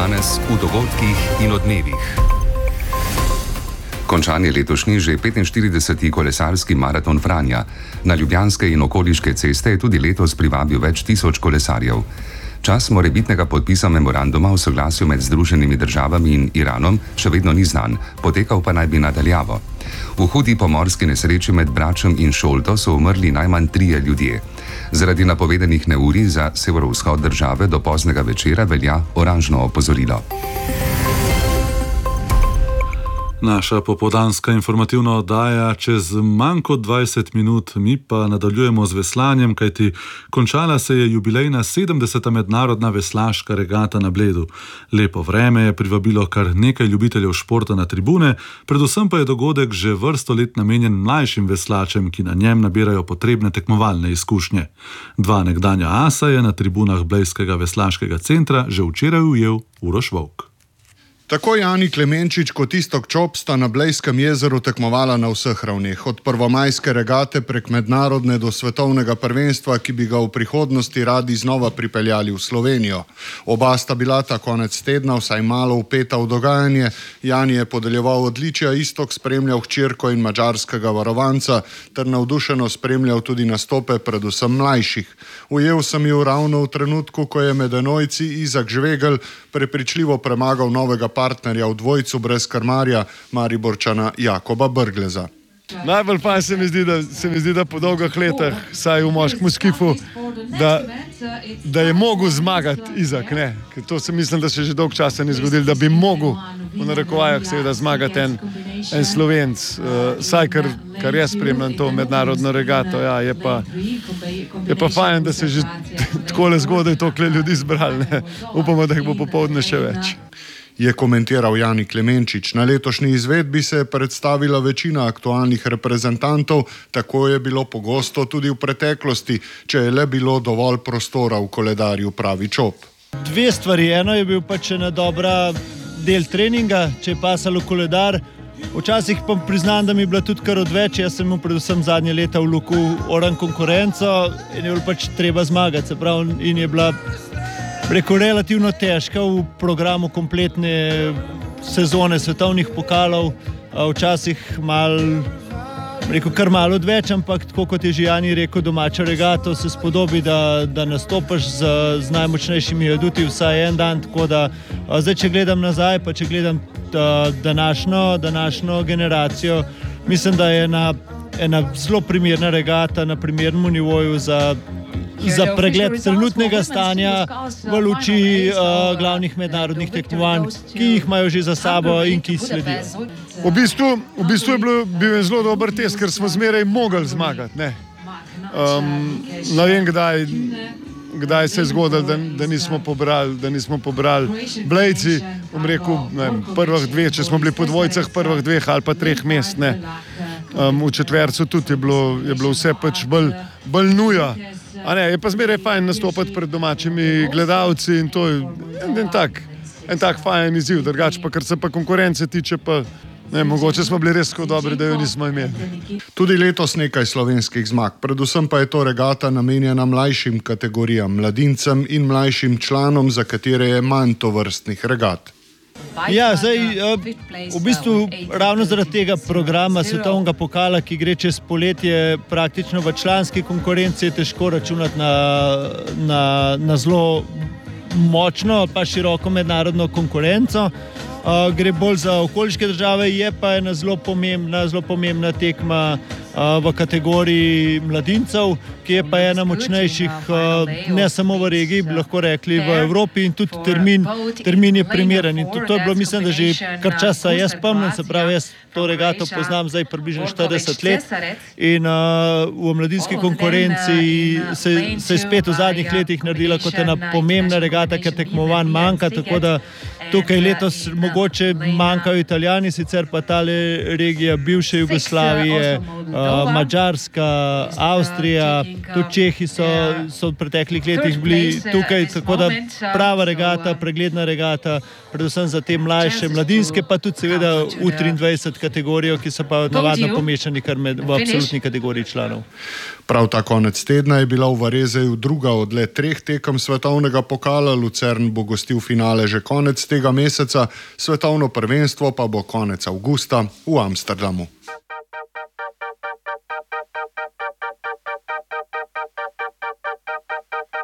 Danes v dogodkih in odmevih. Končan je letošnji že 45. kolesarski maraton Franja. Na ljubljanske in okoliške ceste je tudi letos privabil več tisoč kolesarjev. Čas morebitnega podpisa memoranduma o soglasju med Združenimi državami in Iranom še vedno ni znan, potekal pa naj bi nadaljavo. V hudi pomorski nesreči med Bračem in Šolto so umrli najmanj 3 ljudje. Zaradi napovedanih neurij za severovzhod države do poznega večera velja oranžno opozorilo. Naša popoldanska informativna oddaja čez manj kot 20 minut, mi pa nadaljujemo z veslanjem, kajti končala se je jubilejna 70. mednarodna veslaška regata na Bledu. Lepo vreme je privabilo kar nekaj ljubiteljev športa na tribune, predvsem pa je dogodek že vrsto let namenjen mlajšim veslačem, ki na njem nabirajo potrebne tekmovalne izkušnje. 2 nekdanja asa je na tribunah Blejskega veslaškega centra že včeraj ujel Uroš Volk. Tako Jani Klemenčič kot Iztok Čop sta na Blejskem jezeru tekmovala na vseh ravneh, od prvomajske regate prek mednarodne do svetovnega prvenstva, ki bi ga v prihodnosti radi znova pripeljali v Slovenijo. Oba sta bila ta konec tedna vsaj malo vpeta v dogajanje. Jani je podeljeval odličja, Iztok spremljal hčerko in madžarskega varovanca ter navdušeno spremljal tudi nastope predvsem mlajših. Ujel sem ju ravno v trenutku, ko je med enojci Izak Žvegel prepričljivo premagal novega partnerja v dvojcu brez krmarja, Mariborčana Jakoba Brgleza. Najbolj pa se mi zdi, da po dolgih letih, saj v moškem skifu, da je mogel zmagati Izak. Ne? Ker to se mislim, da se že dolgo časa ni zgodilo, da bi mogel v narekovajah seveda zmagati en Slovenc. Saj, kar jaz spremljam to mednarodno regato, ja, je pa fajn, da se že takole zgodaj toliko ljudi zbrali. Ne? Upamo, da jih bo popoldne še več. Je komentiral Jani Klemenčič. Na letošnji izvedbi se je predstavila večina aktualnih reprezentantov, tako je bilo pogosto tudi v preteklosti, če je le bilo dovolj prostora v koledarju, pravi Čop. 2 stvari. Eno je bil pač ena dobra del treninga, če je pasalo koledar. Včasih pa priznam, da mi je bila tudi kar odveč. Jaz sem imel predvsem zadnje leta v luku oran konkurenco in je bilo pač treba zmagati. Se pravi, in je bila relativno težka v programu kompletne sezone svetovnih pokalov, včasih kar malo odveč, ampak tako kot je že Jani rekel, domača regato se spodobi, da nastopaš z najmočnejšimi aduti vsaj en dan, tako da zdaj, če gledam nazaj, pa če gledam današnjo generacijo, mislim, da je ena zelo primerna regata na primernem nivoju za pregled trenutnega stanja v luči glavnih mednarodnih tekmovanj, ki jih imajo že za sabo in ki sledijo. V bistvu je bil zelo dober test, ker smo zmeraj mogli zmagati. Ne vem, kdaj se je zgodilo, da nismo pobrali Blejci, bom rekel, prvih 2, če smo bili po dvojcah prvih 2 ali pa 3 mest. Ne. V četvercu tudi je bilo vse pač bolj nuja. Je pa zmeraj fajn nastopati pred domačimi gledalci in to je en tak fajn izziv, drugače pa, kar se pa konkurence tiče, pa mogoče smo bili res tako dobri, da jo nismo imeli. Tudi letos nekaj slovenskih zmag, predvsem pa je to regata namenjena mlajšim kategorijam, mladincem in mlajšim članom, za katere je manj tovrstnih regat. Ja, zdaj, v bistvu ravno zaradi tega programa svetovnega pokala, ki gre čez poletje praktično v članski konkurenci, je težko računati na zelo močno pa široko mednarodno konkurenco. Gre bolj za okoliške države, je pa ena zelo pomembna tekma v kategoriji mladincev, ki je pa ena močnejših ne samo v regiji, bi lahko rekli v Evropi, in tudi termin je primeren. In to je bilo, mislim, da že kar časa jaz spomnim, se pravi, jaz to regato poznam zdaj približno 40 let in v mladinski konkurenci se je spet v zadnjih letih naredila kot ena pomembna regata, ker tekmovanj manjka, tako da tukaj letos mogoče manjkajo Italijani, sicer pa tale regija bivše Jugoslavije, Madžarska, Avstrija, Tudi Čehi so v preteklih letih bili tukaj, tako da prava regata, pregledna regata, predvsem za te mlajše, mladinske, pa tudi seveda U23 kategorijo, ki so pa navadno pomešani kar v absolutni kategoriji članov. Prav ta konec tedna je bila v Varezeju druga od le 3 tekem svetovnega pokala. Lucern bo gostil finale že konec tega meseca, svetovno prvenstvo pa bo konec avgusta v Amsterdamu.